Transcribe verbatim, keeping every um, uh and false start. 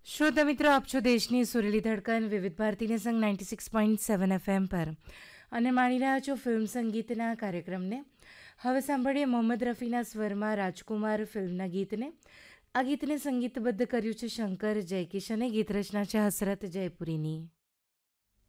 શ્રોતા મિત્રો, આપ છો દેશની સુરેલી ધડકન વિવિધ ભારતીને સંગ ninety six point seven FM પર અને માણી રહ્યા છો ફિલ્મ સંગીતના કાર્યક્રમને. હવે સાંભળીએ મોહમ્મદ રફીના સ્વરમાં રાજકુમાર ફિલ્મના ગીતને. આ ગીતને સંગીતબદ્ધ કર્યું છે શંકર જયકિશને. ગીત રચના છે હસરત જયપુરીની.